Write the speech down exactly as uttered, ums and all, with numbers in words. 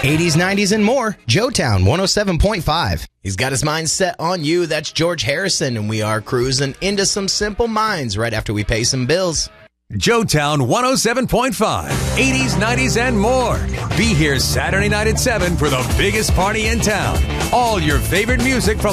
eighties, nineties, and more. Joetown one oh seven point five. He's got his mind set on you. That's George Harrison, and we are cruising into some Simple Minds right after we pay some bills. Joetown one oh seven point five. eighties, nineties, and more. Be here Saturday night at seven for the biggest party in town. All your favorite music from